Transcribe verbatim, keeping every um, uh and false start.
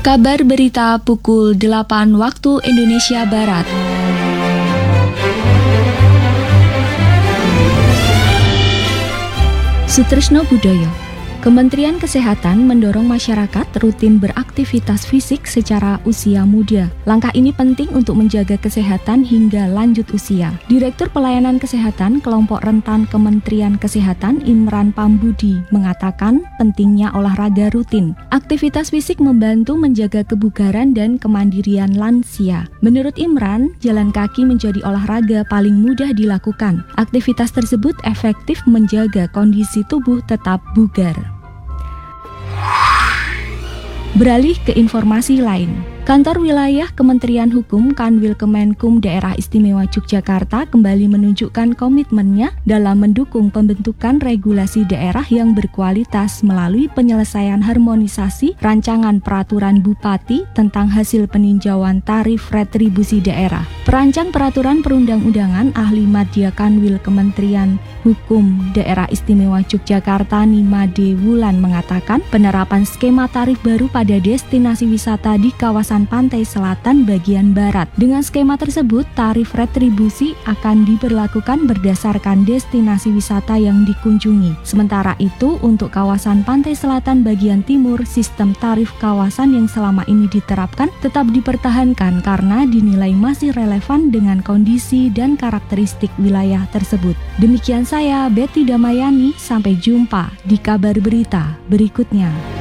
Kabar berita pukul delapan waktu Indonesia Barat. Sutrisno Budoyo. Kementerian Kesehatan mendorong masyarakat rutin beraktivitas fisik secara usia muda. Langkah ini penting untuk menjaga kesehatan hingga lanjut usia. Direktur Pelayanan Kesehatan Kelompok Rentan Kementerian Kesehatan Imran Pambudi mengatakan pentingnya olahraga rutin. Aktivitas fisik membantu menjaga kebugaran dan kemandirian lansia. Menurut Imran, jalan kaki menjadi olahraga paling mudah dilakukan. Aktivitas tersebut efektif menjaga kondisi tubuh tetap bugar. Beralih ke informasi lain. Kantor Wilayah Kementerian Hukum Kanwil Kemenkum Daerah Istimewa Yogyakarta kembali menunjukkan komitmennya dalam mendukung pembentukan regulasi daerah yang berkualitas melalui penyelesaian harmonisasi rancangan peraturan Bupati tentang hasil peninjauan tarif retribusi daerah. Perancang peraturan perundang-undangan ahli madya Kanwil Kementerian Hukum Daerah Istimewa Yogyakarta Nimade Wulan mengatakan penerapan skema tarif baru pada destinasi wisata di kawasan pantai selatan bagian barat. Dengan skema tersebut, tarif retribusi akan diberlakukan berdasarkan destinasi wisata yang dikunjungi. Sementara itu, untuk kawasan pantai selatan bagian timur, sistem tarif kawasan yang selama ini diterapkan tetap dipertahankan karena dinilai masih relevan dengan kondisi dan karakteristik wilayah tersebut. Demikian saya, Betty Damayani, sampai jumpa di kabar berita berikutnya.